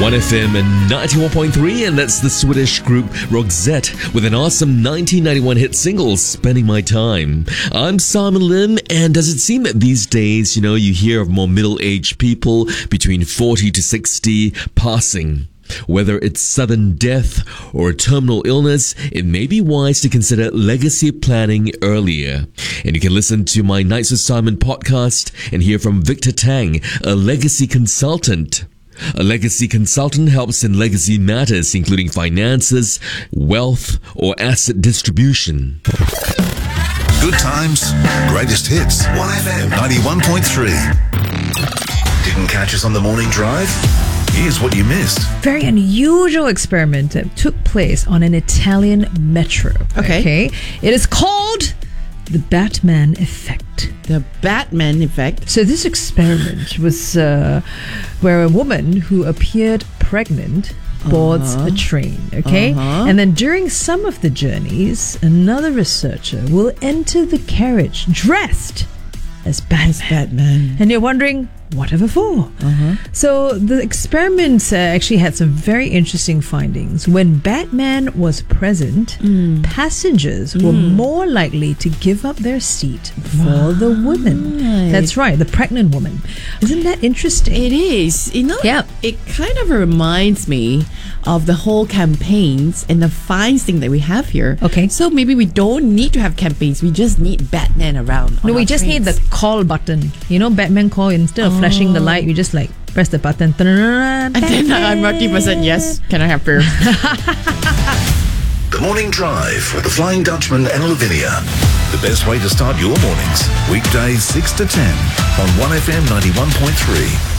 1FM and 91.3, and that's the Swedish group Roxette with an awesome 1991 hit single, Spending My Time. I'm Simon Lim, and does it seem that these days, you hear of more middle-aged people between 40 to 60 passing? Whether it's sudden death or a terminal illness, it may be wise to consider legacy planning earlier. And you can listen to my Nights with Simon podcast and hear from Victor Tang, a legacy consultant. A legacy consultant helps in legacy matters, including finances, wealth, or asset distribution. Good times, greatest hits. 1FM 91.3. Didn't catch us on the morning drive? Here's what you missed. Very unusual experiment that took place on an Italian metro. Okay. It is called the Batman effect. The Batman effect? So this experiment was where a woman who appeared pregnant boards a train, and then during some of the journeys, another researcher will enter the carriage dressed as Batman. And you're wondering, whatever for? So the experiments actually had some very interesting findings. When Batman was present, passengers were more likely to give up their seat for the woman. That's right, the pregnant woman. Isn't that interesting? It is. It kind of reminds me of the whole campaigns and the fines thing that we have here. Okay. So maybe we don't need to have campaigns. We just need Batman around. No, we just need the call button. Batman call, instead of flashing the light, you just press the button. And then I'm 40% yes. Can I have beer? The Morning Drive with the Flying Dutchman and Lavinia. The best way to start your mornings. Weekdays 6 to 10 on 1FM 91.3.